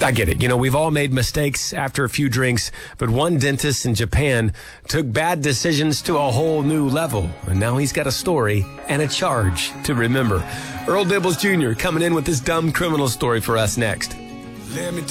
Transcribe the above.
I get it. You know, we've all made mistakes after a few drinks, but one dentist in Japan took bad decisions to a whole new level. And now he's got a story and a charge to remember. Earl Dibbles Jr. coming in with this dumb criminal story for us next. Let me